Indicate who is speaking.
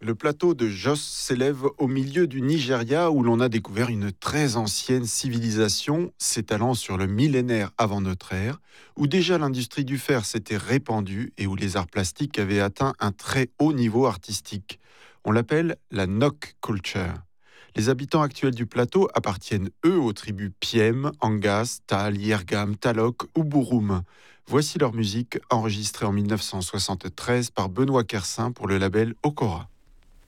Speaker 1: Le plateau de Jos s'élève au milieu du Nigeria où l'on a découvert une très ancienne civilisation s'étalant sur le millénaire avant notre ère, où déjà l'industrie du fer s'était répandue et où les arts plastiques avaient atteint un très haut niveau artistique. On l'appelle la Nok Culture. Les habitants actuels du plateau appartiennent eux aux tribus Piem, Angas, Tal, Yergam, Talok ou Bouroum. Voici leur musique enregistrée en 1973 par Benoît Kersin pour le label Okora.